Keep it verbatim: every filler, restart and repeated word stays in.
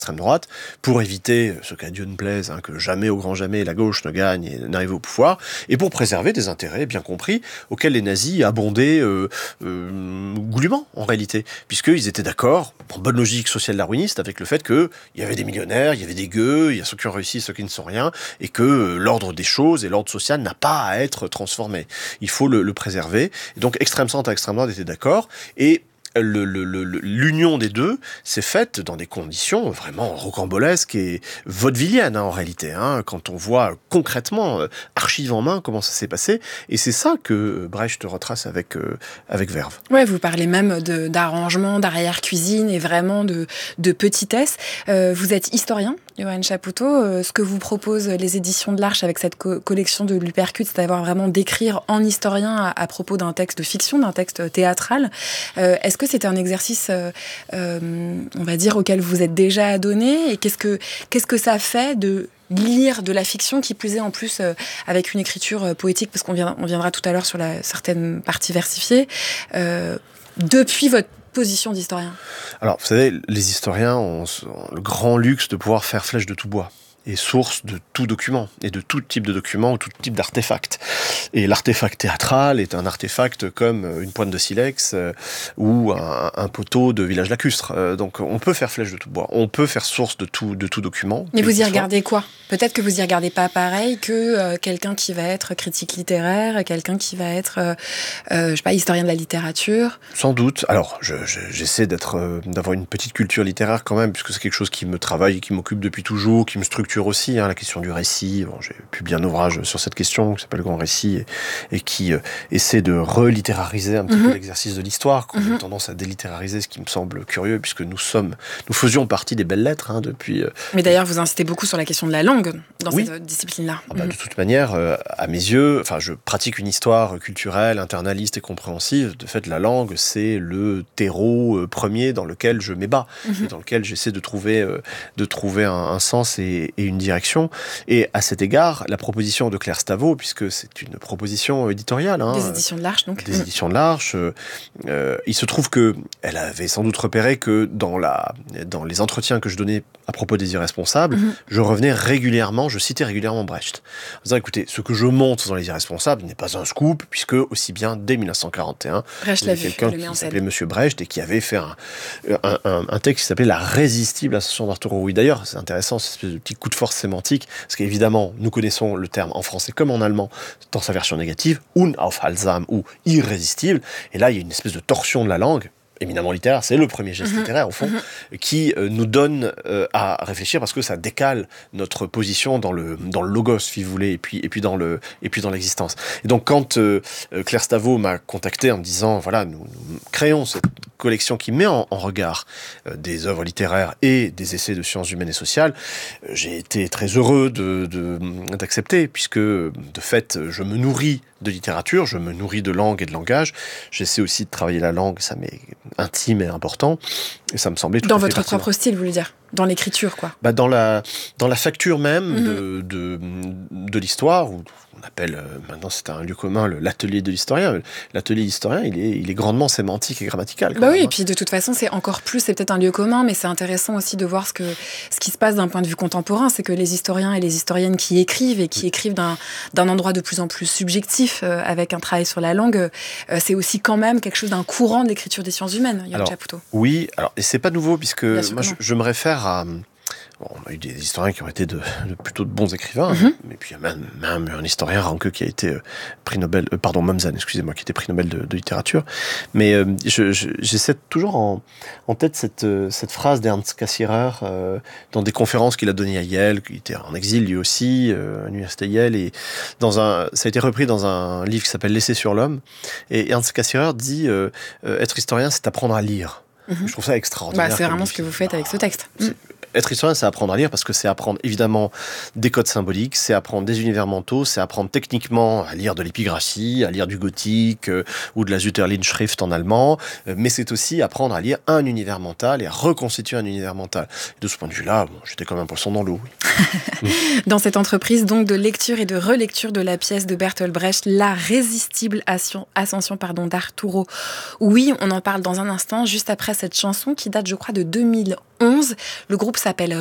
extrême droite, pour éviter, ce qu'à Dieu ne plaise, hein, que jamais, au grand jamais, la gauche ne gagne et n'arrive au pouvoir, et pour préserver des intérêts bien compris, auxquels les nazis abondaient euh, euh, goulûment, en réalité, puisqu'ils étaient d'accord, en bonne logique social-darwiniste, avec le fait qu'il y avait des millionnaires, il y avait des gueux, il y a ceux qui ont réussi, ceux qui ne sont rien, et que euh, l'ordre des choses et l'ordre social n'a pas à être transformé. Il faut le, le préserver. Et donc, extrême centre et extrême droite étaient d'accord, et Le, le, le, l'union des deux s'est faite dans des conditions vraiment rocambolesques et vaudevilliennes, hein, en réalité, hein, quand on voit concrètement, euh, archives en main, comment ça s'est passé. Et c'est ça que Brecht retrace avec, euh, avec verve. Ouais, vous parlez même de, d'arrangement, d'arrière-cuisine et vraiment de, de petitesse. Euh, vous êtes historien, Yoann Chapoutot. Euh, ce que vous proposent les éditions de l'Arche avec cette co- collection de l'Uppercut, c'est d'avoir vraiment d'écrire en historien à, à propos d'un texte de fiction, d'un texte théâtral. Euh, est-ce que c'est un exercice, euh, euh, on va dire, auquel vous êtes déjà adonné ? Et qu'est-ce que, qu'est-ce que ça fait de lire de la fiction, qui plus est en plus euh, avec une écriture euh, poétique, parce qu'on vient, on viendra tout à l'heure sur la, certaines parties versifiées, euh, depuis votre position d'historien ? Alors, vous savez, les historiens ont, ont le grand luxe de pouvoir faire flèche de tout bois et source de tout document, et de tout type de document, ou tout type d'artefact. Et l'artefact théâtral est un artefact comme une pointe de silex euh, ou un, un poteau de village lacustre. Euh, donc on peut faire flèche de tout bois, on peut faire source de tout, de tout document. Mais vous y regardez quoi ? Peut-être que vous y regardez pas pareil que euh, quelqu'un qui va être critique littéraire, quelqu'un qui va être, euh, euh, je sais pas, historien de la littérature. Sans doute. Alors, je, je, j'essaie d'être, euh, d'avoir une petite culture littéraire quand même, puisque c'est quelque chose qui me travaille et qui m'occupe depuis toujours, qui me structure aussi, hein, la question du récit. Bon, j'ai publié un ouvrage sur cette question qui s'appelle Le Grand Récit et, et qui euh, essaie de relittérariser un petit mm-hmm. peu l'exercice de l'histoire, qu'on mm-hmm. a tendance à délittérariser, ce qui me semble curieux, puisque nous sommes, nous faisions partie des belles lettres hein, depuis. Euh, Mais d'ailleurs, vous insistez beaucoup sur la question de la langue dans oui. cette discipline-là. Ah bah, mm-hmm. De toute manière, euh, à mes yeux, enfin, je pratique une histoire culturelle, internaliste et compréhensive. De fait, la langue, c'est le terreau euh, premier dans lequel je m'ébats mm-hmm. et dans lequel j'essaie de trouver, euh, de trouver un, un sens et, et une direction. Et à cet égard, la proposition de Claire Stavo, puisque c'est une proposition éditoriale, hein, des éditions de l'Arche, donc des mmh. éditions de l'Arche, euh, euh, il se trouve que elle avait sans doute repéré que dans la, dans les entretiens que je donnais à propos des Irresponsables, mmh. je revenais régulièrement, je citais régulièrement Brecht, en disant écoutez, ce que je montre dans les Irresponsables n'est pas un scoop, puisque aussi bien dès dix-neuf cent quarante et un, Brecht il y avait quelqu'un qui s'appelait Monsieur Brecht et qui avait fait un, un, un, un texte qui s'appelait La résistible ascension d'Arturo. Oui, d'ailleurs, c'est intéressant, cette espèce de petit coup de force sémantique, parce qu'évidemment, nous connaissons le terme en français comme en allemand, dans sa version négative, unaufhaltsam ou irrésistible, et là, il y a une espèce de torsion de la langue, éminemment littéraire, c'est le premier geste mmh. littéraire, au fond, mmh. qui euh, nous donne euh, à réfléchir, parce que ça décale notre position dans le, dans le logos, si vous voulez, et puis, et puis, dans, le, et puis dans l'existence. Et donc, quand euh, Claire Stavo m'a contacté en me disant, voilà, nous, nous créons cette collection qui met en, en regard euh, des œuvres littéraires et des essais de sciences humaines et sociales, euh, j'ai été très heureux de, de, d'accepter, puisque, de fait, je me nourris de littérature, je me nourris de langue et de langage, j'essaie aussi de travailler la langue, ça m'est intime et important, et ça me semblait tout dans à fait votre pertinent. Propre style, vous voulez dire, dans l'écriture, quoi. Bah dans la dans la facture même mm-hmm. de, de de l'histoire, où on appelle euh, maintenant c'est un lieu commun le, l'atelier de l'historien. L'atelier historien, il est il est grandement sémantique et grammatical. Bah même, oui, hein. Et puis de toute façon, c'est encore plus, c'est peut-être un lieu commun, mais c'est intéressant aussi de voir ce que ce qui se passe d'un point de vue contemporain, c'est que les historiens et les historiennes qui écrivent et qui mm. écrivent d'un d'un endroit de plus en plus subjectif, euh, avec un travail sur la langue, euh, c'est aussi quand même quelque chose d'un courant de l'écriture des sciences humaines. Yoann Chapoutot. Oui, alors et c'est pas nouveau puisque moi je, je me réfère à Bon, on a eu des historiens qui ont été de, de plutôt de bons écrivains, mm-hmm. mais puis il y a même, même un historien, Ranke, qui a été euh, prix Nobel, euh, pardon, Mommsen, excusez-moi, qui était prix Nobel de, de littérature. Mais euh, je, je, j'essaie toujours en, en tête cette, euh, cette phrase d'Ernst Cassirer euh, dans des conférences qu'il a données à Yale, qui était en exil lui aussi, euh, à l'université Yale, et dans un, ça a été repris dans un livre qui s'appelle L'essai sur l'homme. Et Ernst Cassirer dit euh, euh, être historien, c'est apprendre à lire. Mm-hmm. Je trouve ça extraordinaire. Bah, c'est vraiment ce que vous faites avec ce texte. Mm. Être historien, c'est apprendre à lire, parce que c'est apprendre évidemment des codes symboliques, c'est apprendre des univers mentaux, c'est apprendre techniquement à lire de l'épigraphie, à lire du gothique euh, ou de la Zutterlin-Schrift en allemand, euh, mais c'est aussi apprendre à lire un univers mental et à reconstituer un univers mental. Et de ce point de vue-là, bon, j'étais comme un poisson dans l'eau. Oui. Dans cette entreprise donc de lecture et de relecture de la pièce de Bertolt Brecht, La résistible ascension pardon, d'Arturo. Oui, on en parle dans un instant, juste après cette chanson qui date, je crois, de deux mille onze. Le groupe s'appelle